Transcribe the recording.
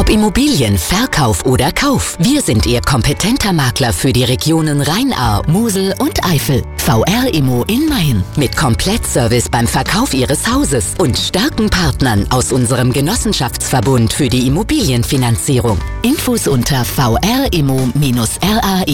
Ob Immobilien, Verkauf oder Kauf, wir sind Ihr kompetenter Makler für die Regionen Rhein-Ahr, Mosel und Eifel. VR Immo in Main mit Komplettservice beim Verkauf Ihres Hauses und starken Partnern aus unserem Genossenschaftsverbund für die Immobilienfinanzierung. Infos unter vrimo-rai